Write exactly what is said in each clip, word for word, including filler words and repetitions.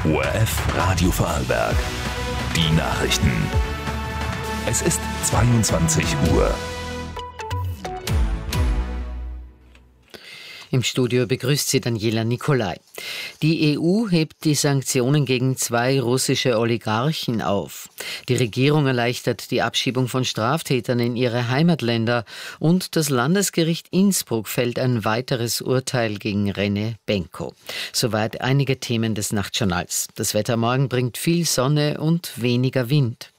O R F Radio Vorarlberg. Die Nachrichten. Es ist zweiundzwanzig Uhr. Im Studio begrüßt sie Daniela Nicolai. Die E U hebt die Sanktionen gegen zwei russische Oligarchen auf. Die Regierung erleichtert die Abschiebung von Straftätern in ihre Heimatländer und das Landesgericht Innsbruck fällt ein weiteres Urteil gegen René Benko. Soweit einige Themen des Nachtjournals. Das Wetter morgen bringt viel Sonne und weniger Wind.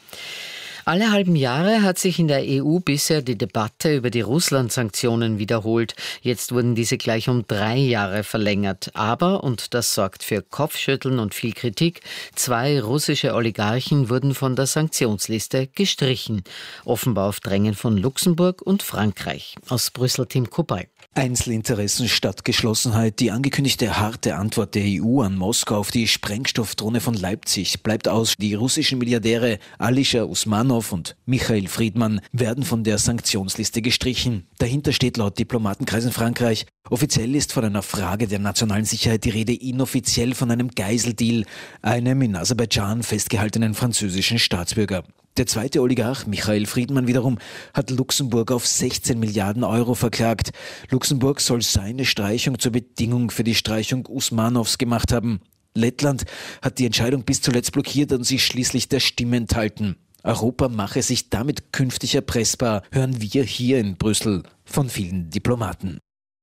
Alle halben Jahre hat sich in der E U bisher die Debatte über die Russland-Sanktionen wiederholt. Jetzt wurden diese gleich um drei Jahre verlängert. Aber, und das sorgt für Kopfschütteln und viel Kritik, zwei russische Oligarchen wurden von der Sanktionsliste gestrichen. Offenbar auf Drängen von Luxemburg und Frankreich. Aus Brüssel Tim Kubal. Einzelinteressen statt Geschlossenheit. Die angekündigte harte Antwort der E U an Moskau auf die Sprengstoffdrohne von Leipzig bleibt aus. Die russischen Milliardäre Alisher Usmanov und Michael Friedmann werden von der Sanktionsliste gestrichen. Dahinter steht laut Diplomatenkreisen Frankreich: Offiziell ist von einer Frage der nationalen Sicherheit die Rede, inoffiziell von einem Geiseldeal, einem in Aserbaidschan festgehaltenen französischen Staatsbürger. Der zweite Oligarch, Michael Friedmann wiederum, hat Luxemburg auf sechzehn Milliarden Euro verklagt. Luxemburg soll seine Streichung zur Bedingung für die Streichung Usmanows gemacht haben. Lettland hat die Entscheidung bis zuletzt blockiert und sich schließlich der Stimme enthalten. Europa mache sich damit künftig erpressbar, hören wir hier in Brüssel von vielen Diplomaten.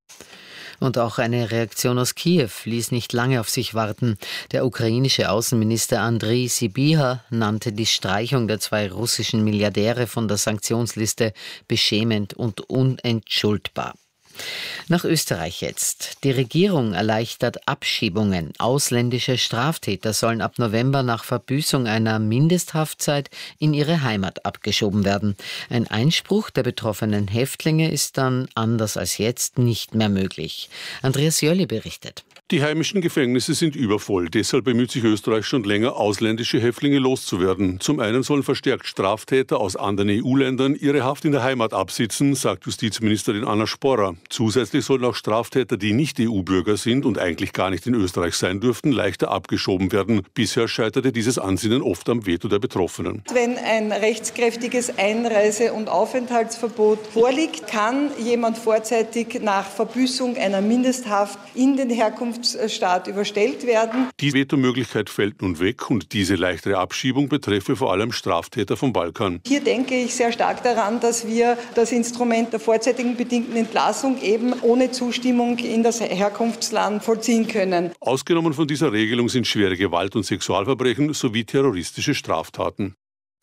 Und auch eine Reaktion aus Kiew ließ nicht lange auf sich warten. Der ukrainische Außenminister Andriy Sybiha nannte die Streichung der zwei russischen Milliardäre von der Sanktionsliste beschämend und unentschuldbar. Nach Österreich jetzt. Die Regierung erleichtert Abschiebungen. Ausländische Straftäter sollen ab November nach Verbüßung einer Mindesthaftzeit in ihre Heimat abgeschoben werden. Ein Einspruch der betroffenen Häftlinge ist dann, anders als jetzt, nicht mehr möglich. Andreas Jölle berichtet. Die heimischen Gefängnisse sind übervoll. Deshalb bemüht sich Österreich schon länger, ausländische Häftlinge loszuwerden. Zum einen sollen verstärkt Straftäter aus anderen E U-Ländern ihre Haft in der Heimat absitzen, sagt Justizministerin Anna Sporrer. Zusätzlich sollen auch Straftäter, die nicht E U-Bürger sind und eigentlich gar nicht in Österreich sein dürften, leichter abgeschoben werden. Bisher scheiterte dieses Ansinnen oft am Veto der Betroffenen. Wenn ein rechtskräftiges Einreise- und Aufenthaltsverbot vorliegt, kann jemand vorzeitig nach Verbüßung einer Mindesthaft in den Herkunftsstaat überstellt werden. Die Vetomöglichkeit fällt nun weg und diese leichtere Abschiebung betreffe vor allem Straftäter vom Balkan. Hier denke ich sehr stark daran, dass wir das Instrument der vorzeitigen bedingten Entlassung eben ohne Zustimmung in das Herkunftsland vollziehen können. Ausgenommen von dieser Regelung sind schwere Gewalt- und Sexualverbrechen sowie terroristische Straftaten.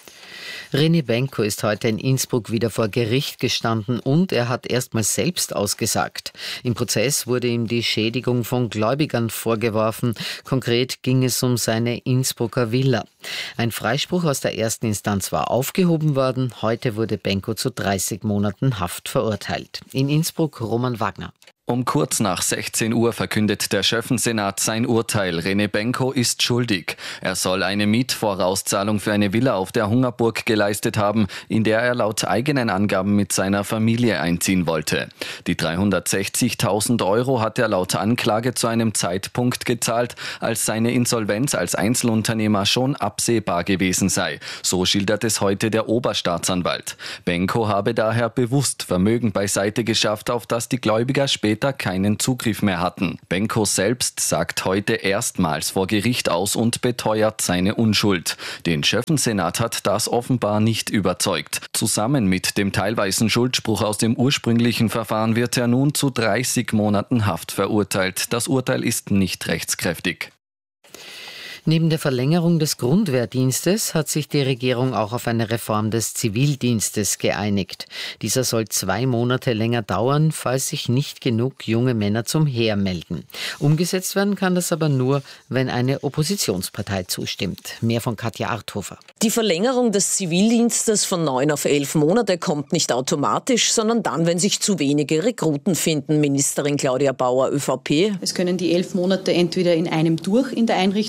René Benko ist heute in Innsbruck wieder vor Gericht gestanden und er hat erstmals selbst ausgesagt. Im Prozess wurde ihm die Schädigung von Gläubigern vorgeworfen. Konkret ging es um seine Innsbrucker Villa. Ein Freispruch aus der ersten Instanz war aufgehoben worden. Heute wurde Benko zu dreißig Monaten Haft verurteilt. In Innsbruck Roman Wagner. Um kurz nach sechzehn Uhr verkündet der Schöffensenat sein Urteil. René Benko ist schuldig. Er soll eine Mietvorauszahlung für eine Villa auf der Hungerburg geleistet haben, in der er laut eigenen Angaben mit seiner Familie einziehen wollte. Die dreihundertsechzigtausend Euro hat er laut Anklage zu einem Zeitpunkt gezahlt, als seine Insolvenz als Einzelunternehmer schon absehbar gewesen sei. So schildert es heute der Oberstaatsanwalt. Benko habe daher bewusst Vermögen beiseite geschafft, auf das die Gläubiger später keinen Zugriff mehr hatten. Benko selbst sagt heute erstmals vor Gericht aus und beteuert seine Unschuld. Den Schöffensenat hat das offenbar nicht überzeugt. Zusammen mit dem teilweisen Schuldspruch aus dem ursprünglichen Verfahren wird er nun zu dreißig Monaten Haft verurteilt. Das Urteil ist nicht rechtskräftig. Neben der Verlängerung des Grundwehrdienstes hat sich die Regierung auch auf eine Reform des Zivildienstes geeinigt. Dieser soll zwei Monate länger dauern, falls sich nicht genug junge Männer zum Heer melden. Umgesetzt werden kann das aber nur, wenn eine Oppositionspartei zustimmt. Mehr von Katja Arthofer. Die Verlängerung des Zivildienstes von neun auf elf Monate kommt nicht automatisch, sondern dann, wenn sich zu wenige Rekruten finden. Ministerin Claudia Bauer, ÖVP. Es können die elf Monate entweder in einem durch in der Einrichtung gedient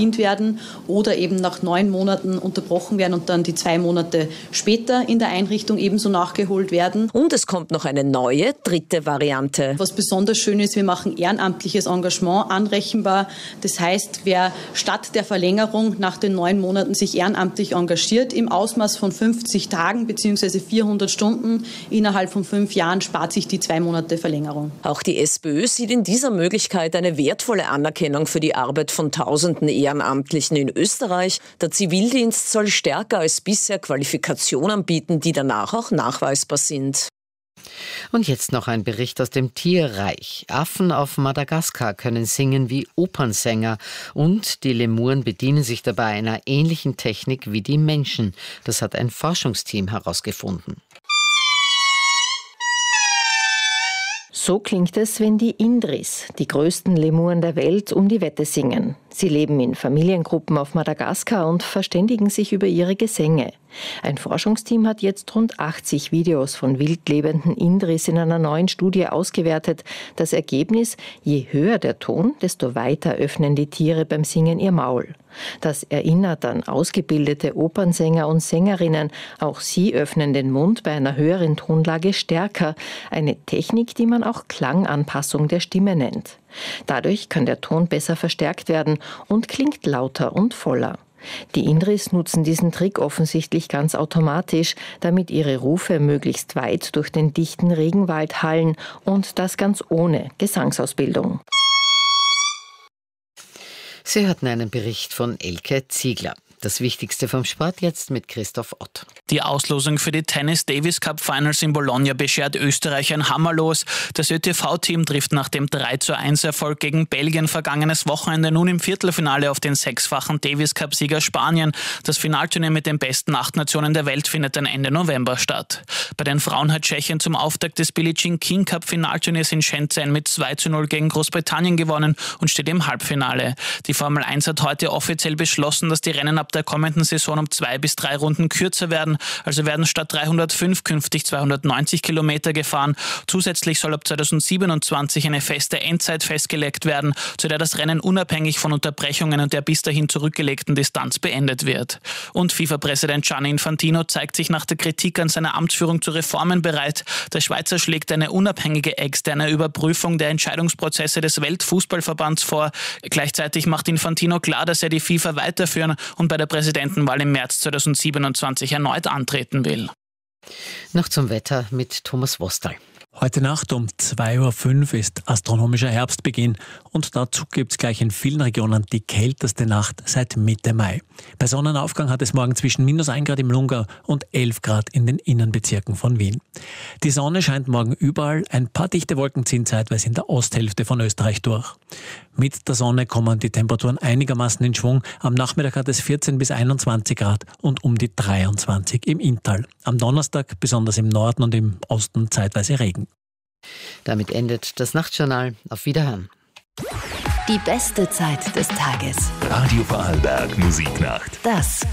bedient werden oder eben nach neun Monaten unterbrochen werden und dann die zwei Monate später in der Einrichtung ebenso nachgeholt werden. Und es kommt noch eine neue, dritte Variante. Was besonders schön ist, wir machen ehrenamtliches Engagement anrechenbar. Das heißt, wer statt der Verlängerung nach den neun Monaten sich ehrenamtlich engagiert, im Ausmaß von fünfzig Tagen bzw. vierhundert Stunden innerhalb von fünf Jahren, spart sich die zwei Monate Verlängerung. Auch die SPÖ sieht in dieser Möglichkeit eine wertvolle Anerkennung für die Arbeit von tausenden Ehrenamtlichen in Österreich. Der Zivildienst soll stärker als bisher Qualifikationen bieten, die danach auch nachweisbar sind. Und jetzt noch ein Bericht aus dem Tierreich. Affen auf Madagaskar können singen wie Opernsänger und die Lemuren bedienen sich dabei einer ähnlichen Technik wie die Menschen. Das hat ein Forschungsteam herausgefunden. So klingt es, wenn die Indris, die größten Lemuren der Welt, um die Wette singen. Sie leben in Familiengruppen auf Madagaskar und verständigen sich über ihre Gesänge. Ein Forschungsteam hat jetzt rund achtzig Videos von wildlebenden Indris in einer neuen Studie ausgewertet. Das Ergebnis: Je höher der Ton, desto weiter öffnen die Tiere beim Singen ihr Maul. Das erinnert an ausgebildete Opernsänger und Sängerinnen. Auch sie öffnen den Mund bei einer höheren Tonlage stärker. Eine Technik, die man auch Klanganpassung der Stimme nennt. Dadurch kann der Ton besser verstärkt werden und klingt lauter und voller. Die Indris nutzen diesen Trick offensichtlich ganz automatisch, damit ihre Rufe möglichst weit durch den dichten Regenwald hallen, und das ganz ohne Gesangsausbildung. Sie hatten einen Bericht von Elke Ziegler. Das Wichtigste vom Sport jetzt mit Christoph Ott. Die Auslosung für die Tennis Davis Cup Finals in Bologna beschert Österreich ein Hammerlos. Das Ö T V-Team trifft nach dem drei zu eins Erfolg gegen Belgien vergangenes Wochenende nun im Viertelfinale auf den sechsfachen Davis Cup-Sieger Spanien. Das Finalturnier mit den besten acht Nationen der Welt findet dann Ende November statt. Bei den Frauen hat Tschechien zum Auftakt des Billie Jean King Cup Finalturniers in Shenzhen mit zwei zu null gegen Großbritannien gewonnen und steht im Halbfinale. Die Formel eins hat heute offiziell beschlossen, dass die Rennen ab der kommenden Saison um zwei bis drei Runden kürzer werden. Also werden statt dreihundertfünf künftig zweihundertneunzig Kilometer gefahren. Zusätzlich soll ab zweitausendsiebenundzwanzig eine feste Endzeit festgelegt werden, zu der das Rennen unabhängig von Unterbrechungen und der bis dahin zurückgelegten Distanz beendet wird. Und FIFA-Präsident Gianni Infantino zeigt sich nach der Kritik an seiner Amtsführung zu Reformen bereit. Der Schweizer schlägt eine unabhängige externe Überprüfung der Entscheidungsprozesse des Weltfußballverbands vor. Gleichzeitig macht Infantino klar, dass er die FIFA weiterführen und bei der Präsidentenwahl im März zweitausendsiebenundzwanzig erneut antreten will. Noch zum Wetter mit Thomas Wostal. Heute Nacht um zwei Uhr fünf ist astronomischer Herbstbeginn und dazu gibt es gleich in vielen Regionen die kälteste Nacht seit Mitte Mai. Bei Sonnenaufgang hat es morgen zwischen minus ein Grad im Lungau und elf Grad in den Innenbezirken von Wien. Die Sonne scheint morgen überall, ein paar dichte Wolken ziehen zeitweise in der Osthälfte von Österreich durch. Mit der Sonne kommen die Temperaturen einigermaßen in Schwung. Am Nachmittag hat es vierzehn bis einundzwanzig Grad und um die dreiundzwanzig im Inntal. Am Donnerstag besonders im Norden und im Osten zeitweise Regen. Damit endet das Nachtjournal. Auf Wiederhören. Die beste Zeit des Tages. Radio Vorarlberg Musiknacht. Das